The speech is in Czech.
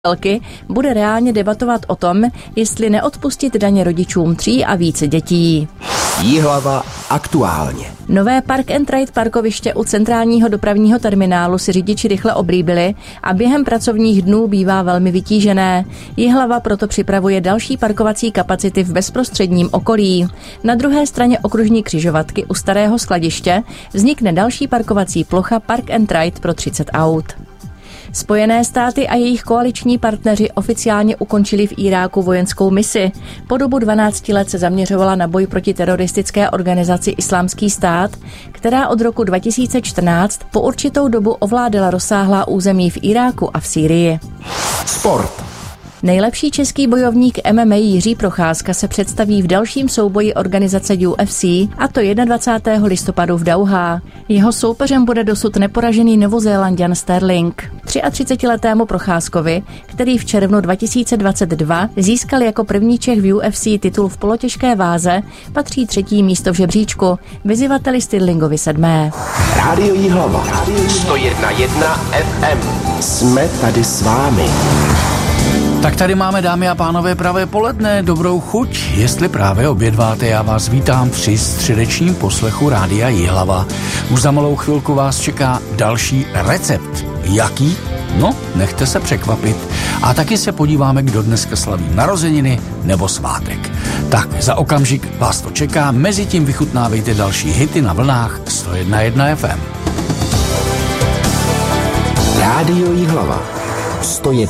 bude reálně debatovat o tom, jestli neodpustit daně rodičům 3 a více dětí. Jihlava aktuálně. Nové Park and Ride parkoviště u centrálního dopravního terminálu si řidiči rychle oblíbili a během pracovních dnů bývá velmi vytížené. Jihlava proto připravuje další parkovací kapacity v bezprostředním okolí. Na druhé straně okružní křižovatky u starého skladiště vznikne další parkovací plocha Park and Ride pro 30 aut. Spojené státy a jejich koaliční partneři oficiálně ukončili v Iráku vojenskou misi. Po dobu 12 let se zaměřovala na boj proti teroristické organizaci Islámský stát, která od roku 2014 po určitou dobu ovládala rozsáhlá území v Iráku a v Sýrii. Sport. Nejlepší český bojovník MMA Jiří Procházka se představí v dalším souboji organizace UFC, a to 21. listopadu v Dauhá. Jeho soupeřem bude dosud neporažený Novozélanďan Sterling. 33letému Procházkovi, který v červnu 2022 získal jako první Čech v UFC titul v polotěžké váze, patří 3. místo v žebříčku, vyzývateli Sterlingovi 7. Rádio Jihlava 101,1 FM. Jsme tady s vámi. Tak tady máme, dámy a pánové, pravé poledne, dobrou chuť. Jestli právě obědváte, já vás vítám při středečním poslechu Rádia Jihlava. Už za malou chvilku vás čeká další recept. Jaký? No, nechte se překvapit. A taky se podíváme, kdo dneska slaví narozeniny nebo svátek. Tak, za okamžik vás to čeká, mezitím vychutnávejte další hity na vlnách 101,1 FM. Rádio Jihlava 101,1